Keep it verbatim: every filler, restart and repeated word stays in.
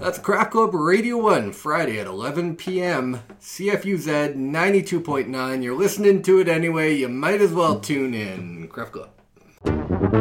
That's Craft Club Radio one, Friday at eleven p.m. C F U Z ninety-two point nine. You're listening to it anyway. You might as well tune in. Craft Club.